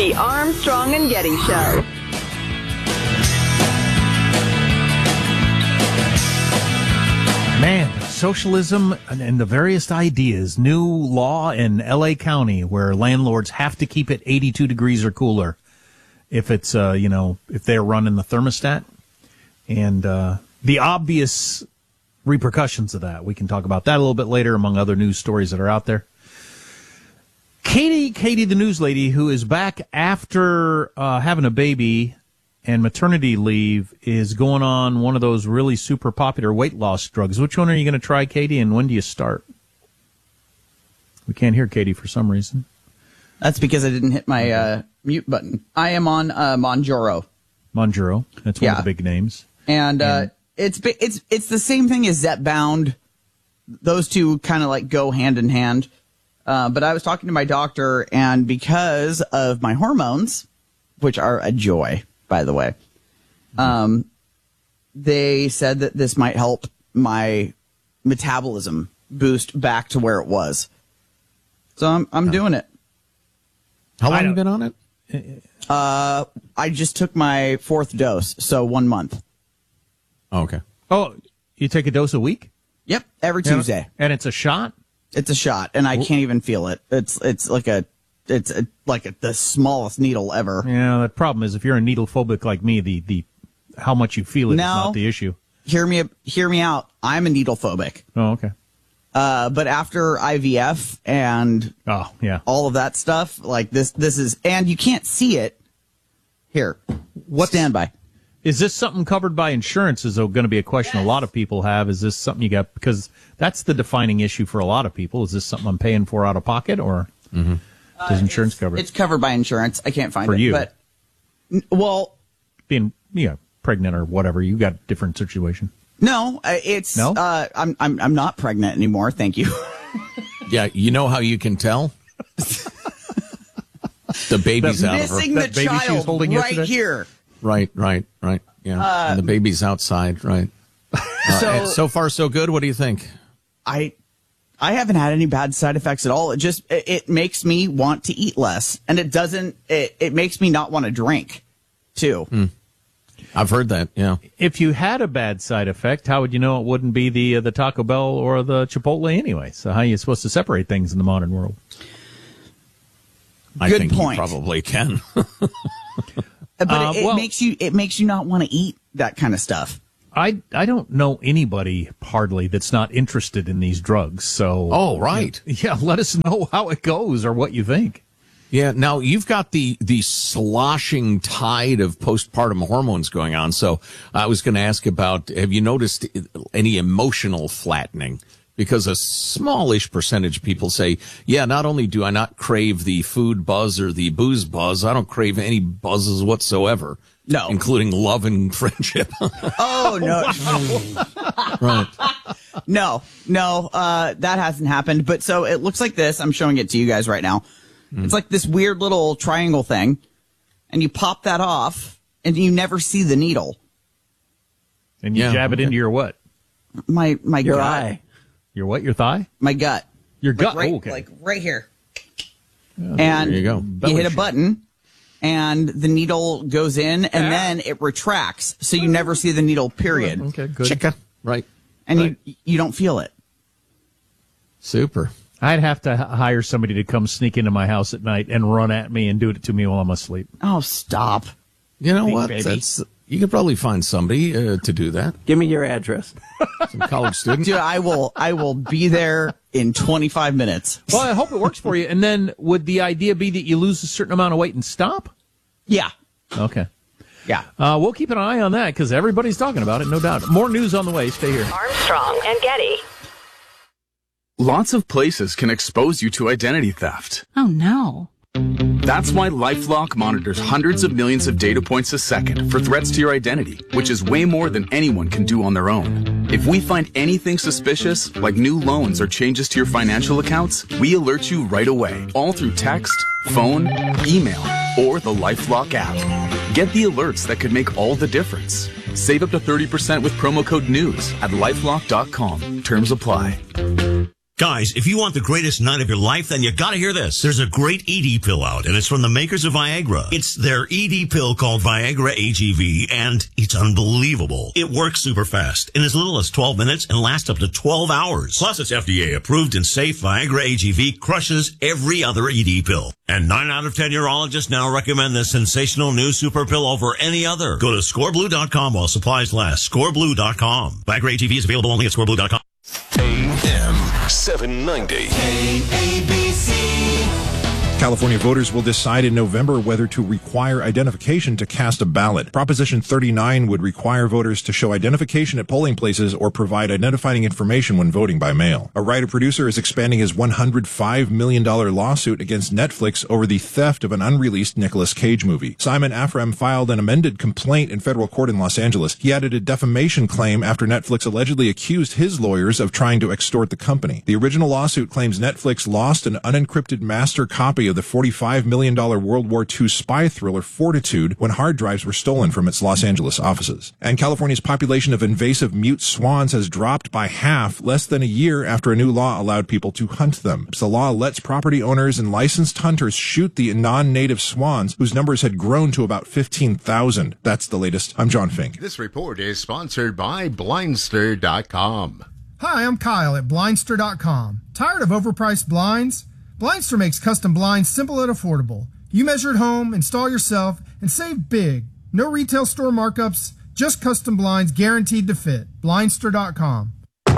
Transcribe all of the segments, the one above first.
The Armstrong and Getty Show. Man, socialism and the various ideas. New law in L.A. County where landlords have to keep it 82 degrees or cooler if it's, if they're running the thermostat. And the obvious repercussions of that. We can talk about that a little bit later, among other news stories that are out there. Katie, the news lady, who is back after having a baby and maternity leave, is going on one of those really super popular weight loss drugs. Which one are you going to try, Katie, and when do you start? We can't hear Katie for some reason. That's because I didn't hit my mute button. I am on Mounjaro. Mounjaro, that's one of the big names. And it's the same thing as Zepbound. Those two kind of like go hand in hand. But I was talking to my doctor, and because of my hormones, which are a joy, by the way, they said that this might help my metabolism boost back to where it was. So I'm doing it. How long have you been on it? I just took my 4th dose, so 1 month. Oh, okay. Oh, you take a dose a week? Yep, every Tuesday. And it's a shot? It's a shot, and I can't even feel it. It's like the smallest needle ever. Yeah, the problem is if you're a needle phobic like me, the how much you feel it is not the issue. Hear me out. I'm a needle phobic. Oh, okay. But after IVF and all of that stuff, like this is, and you can't see it. Here, stand by. Is this something covered by insurance? Is going to be a question a lot of people have. Is this something you got? Because that's the defining issue for a lot of people. Is this something I'm paying for out of pocket, or does insurance cover it? It's covered by insurance. I can't find for it. You. But, well, being pregnant or whatever, you got a different situation. No, it's no. I'm not pregnant anymore. Thank you. Yeah, you know how you can tell? The baby's out of her. Missing the child right yesterday? here. Right. Yeah, and the baby's outside. Right. So far, so good. What do you think? I haven't had any bad side effects at all. It makes me want to eat less, and it makes me not want to drink, too. I've heard that. Yeah. If you had a bad side effect, how would you know it wouldn't be the Taco Bell or the Chipotle anyway? So how are you supposed to separate things in the modern world? I think you probably can. But it makes you not want to eat that kind of stuff. I don't know anybody hardly that's not interested in these drugs. So right. Yeah, let us know how it goes or what you think. Yeah, now you've got the sloshing tide of postpartum hormones going on. So I was going to ask about, have you noticed any emotional flattening? Because a smallish percentage of people say, yeah, not only do I not crave the food buzz or the booze buzz, I don't crave any buzzes whatsoever. No. Including love and friendship. Oh, no. Right. No, that hasn't happened. But so it looks like this. I'm showing it to you guys right now. It's like this weird little triangle thing, and you pop that off, and you never see the needle. And you jab it into your what? My your gut. eye. Your what? Your thigh? My gut. Your gut? Right, okay. Like right here. And there you go. You hit a button, and the needle goes in, and then it retracts, so you never see the needle, period. Okay, good. Chicka. Right. And you don't feel it. Super. I'd have to hire somebody to come sneak into my house at night and run at me and do it to me while I'm asleep. Oh, stop. You know what? Baby. You could probably find somebody to do that. Give me your address. Some college student. Dude, I will be there in 25 minutes. Well, I hope it works for you. And then would the idea be that you lose a certain amount of weight and stop? Yeah. Okay. Yeah. We'll keep an eye on that because everybody's talking about it, no doubt. More news on the way. Stay here. Armstrong and Getty. Lots of places can expose you to identity theft. Oh, no. That's why LifeLock monitors hundreds of millions of data points a second for threats to your identity, which is way more than anyone can do on their own. If we find anything suspicious, like new loans or changes to your financial accounts, we alert you right away, all through text, phone, email, or the LifeLock app. Get the alerts that could make all the difference. Save up to 30% with promo code NEWS at LifeLock.com. Terms apply. Guys, if you want the greatest night of your life, then you gotta hear this. There's a great ED pill out, and it's from the makers of Viagra. It's their ED pill called Viagra AGV, and it's unbelievable. It works super fast in as little as 12 minutes and lasts up to 12 hours. Plus, it's FDA approved and safe. Viagra AGV crushes every other ED pill. And 9 out of 10 urologists now recommend this sensational new super pill over any other. Go to scoreblue.com while supplies last. Scoreblue.com. Viagra AGV is available only at scoreblue.com. AM 790. California voters will decide in November whether to require identification to cast a ballot. Proposition 39 would require voters to show identification at polling places or provide identifying information when voting by mail. A writer-producer is expanding his $105 million lawsuit against Netflix over the theft of an unreleased Nicolas Cage movie. Simon Afram filed an amended complaint in federal court in Los Angeles. He added a defamation claim after Netflix allegedly accused his lawyers of trying to extort the company. The original lawsuit claims Netflix lost an unencrypted master copy of the $45 million World War II spy thriller Fortitude when hard drives were stolen from its Los Angeles offices. And California's population of invasive mute swans has dropped by half less than a year after a new law allowed people to hunt them. The law lets property owners and licensed hunters shoot the non-native swans, whose numbers had grown to about 15,000. That's the latest. I'm John Fink. This report is sponsored by Blindster.com. Hi, I'm Kyle at Blindster.com. Tired of overpriced blinds? Blindster makes custom blinds simple and affordable. You measure at home, install yourself, and save big. No retail store markups, just custom blinds guaranteed to fit. Blindster.com.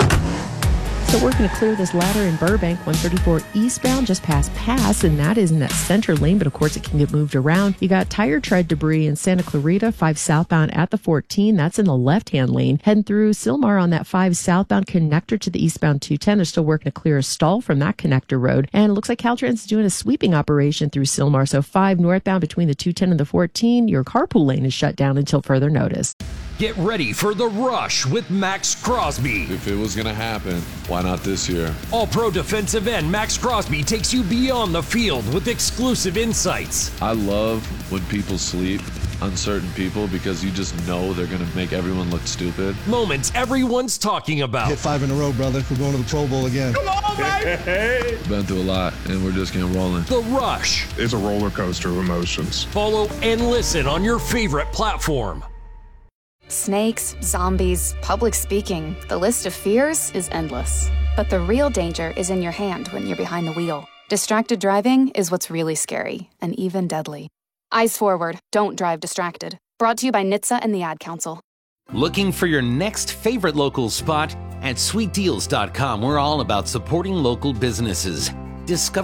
So we're going to clear this ladder in Burbank, 134 eastbound, just past Pass, and that is in that center lane, but of course it can get moved around. You got tire tread debris in Santa Clarita, 5 southbound at the 14. That's in the left-hand lane. Heading through Silmar on that 5 southbound connector to the eastbound 210. They're still working to clear a stall from that connector road. And it looks like Caltrans is doing a sweeping operation through Silmar. So 5 northbound between the 210 and the 14. Your carpool lane is shut down until further notice. Get ready for The Rush with Max Crosby. If it was going to happen, why not this year? All-pro defensive end Max Crosby takes you beyond the field with exclusive insights. I love when people sleep on certain people because you just know they're going to make everyone look stupid. Moments everyone's talking about. Hit 5 in a row, brother. We're going to the Pro Bowl again. Come on, baby! Been through a lot, and we're just getting rolling. The Rush. It's a roller coaster of emotions. Follow and listen on your favorite platform. Snakes, zombies, public speaking. The list of fears is endless. But the real danger is in your hand when you're behind the wheel. Distracted driving is what's really scary and even deadly. Eyes forward. Don't drive distracted. Brought to you by NHTSA and the Ad Council. Looking for your next favorite local spot? At sweetdeals.com, we're all about supporting local businesses. Discover